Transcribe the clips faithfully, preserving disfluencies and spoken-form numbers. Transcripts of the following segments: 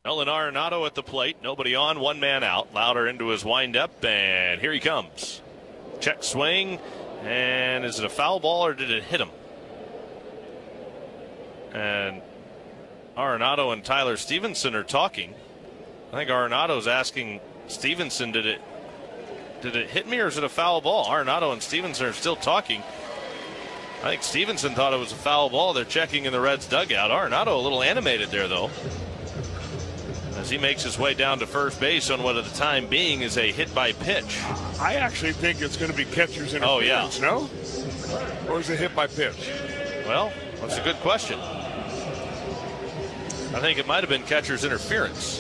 Nolan Arenado at the plate. Nobody on, one man out. Lauder into his windup, and here he comes. Check swing, and is it a foul ball or did it hit him? And Arenado and Tyler Stevenson are talking. I think Arenado's asking Stevenson, did it did it hit me or is it a foul ball? Arenado and Stevenson are still talking. I think Stevenson thought it was a foul ball. They're checking in the Reds dugout. Arenado a little animated there, though, as he makes his way down to first base on what at the time being is a hit by pitch. I actually think it's going to be catcher's interference, oh, yeah. no? Or is it hit by pitch? Well, that's a good question. I think it might have been catcher's interference.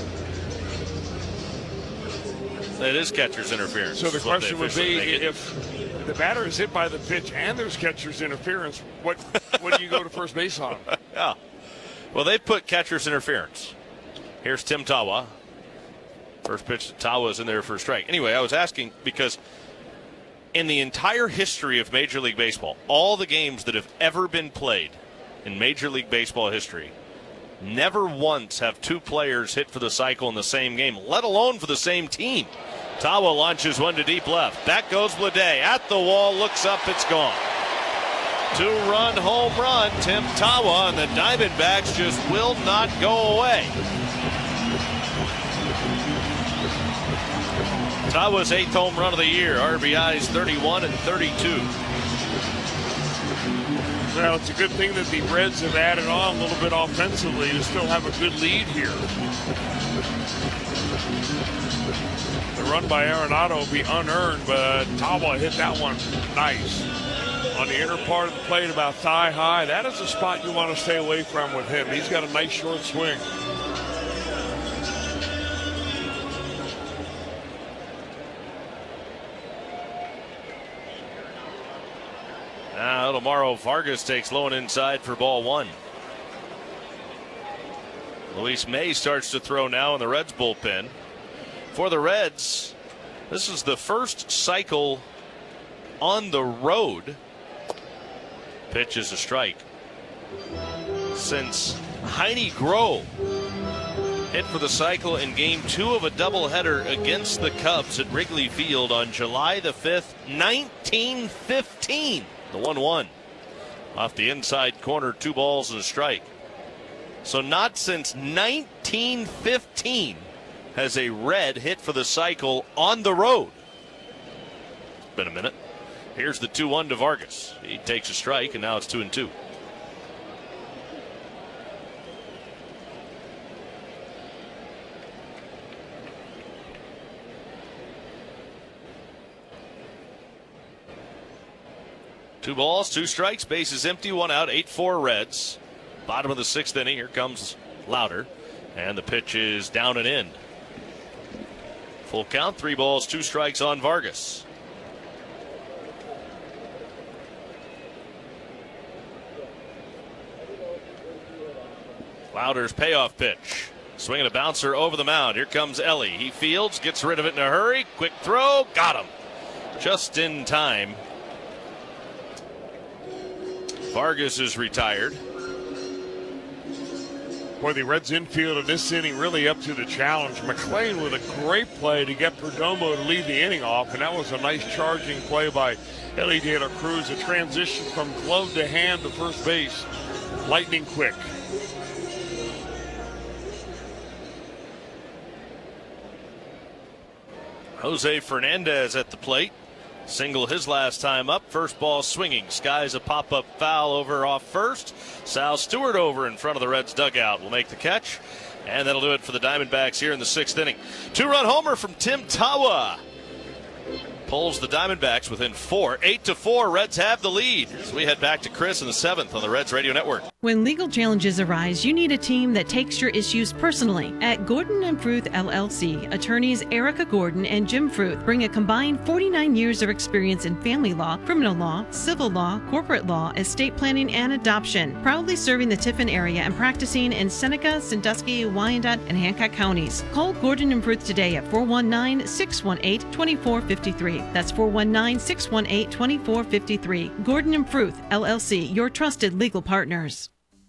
It is catcher's interference. So the question would be, if the batter is hit by the pitch and there's catcher's interference, what what do you go to first base on? Yeah. Well, they put catcher's interference. Here's Tim Tawa. First pitch, Tawa's in there for a strike. Anyway, I was asking because in the entire history of Major League Baseball, all the games that have ever been played in Major League Baseball history, never once have two players hit for the cycle in the same game, let alone for the same team. Tawa launches one to deep left. Back goes Bleday. At the wall, looks up, it's gone. Two-run home run. Tim Tawa, and the Diamondbacks just will not go away. Tawa's eighth home run of the year. R B Is thirty-one and thirty-two. Well, it's a good thing that the Reds have added on a little bit offensively to still have a good lead here. The run by Arenado will be unearned, but Tawa hit that one nice. On the inner part of the plate, about thigh high. That is a spot you want to stay away from with him. He's got a nice short swing. Now Eldamaro Vargas takes low and inside for ball one. Luis May starts to throw now in the Reds bullpen. For the Reds, this is the first cycle on the road. Pitch is a strike. Since Heine Groh hit for the cycle in game two of a doubleheader against the Cubs at Wrigley Field on July the fifth, nineteen fifteen. The one one off the inside corner, two balls and a strike. So not since nineteen fifteen has a Red hit for the cycle on the road. It's been a minute. Here's the two one to Vargas. He takes a strike, and now it's two and two. Two balls, two strikes, bases empty, one out, eight four Reds. Bottom of the sixth inning, here comes Lauder, and the pitch is down and in. Full count, three balls, two strikes on Vargas. Lauder's payoff pitch. Swinging a bouncer over the mound. Here comes Ellie. He fields, gets rid of it in a hurry. Quick throw, got him. Just in time. Vargas is retired. Boy, the Reds infield in this inning really up to the challenge. McLean with a great play to get Perdomo to lead the inning off, and that was a nice charging play by Ellie De La Cruz. A transition from glove to hand to first base. Lightning quick. Jose Fernandez at the plate. Single his last time up. First ball swinging. Skies a pop-up foul over off first. Sal Stewart over in front of the Reds dugout will make the catch. And that'll do it for the Diamondbacks here in the sixth inning. Two-run homer from Tim Tawa. Pulls the Diamondbacks within four. Eight to four, Reds have the lead. As we head back to Chris in the seventh on the Reds Radio Network. When legal challenges arise, you need a team that takes your issues personally. At Gordon and Fruth L L C, attorneys Erica Gordon and Jim Fruth bring a combined forty-nine years of experience in family law, criminal law, civil law, corporate law, estate planning, and adoption. Proudly serving the Tiffin area and practicing in Seneca, Sandusky, Wyandotte, and Hancock counties. Call Gordon and Fruth today at four one nine, six one eight, two four five three. That's four one nine, six one eight, two four five three. Gordon and Fruth L L C, your trusted legal partners.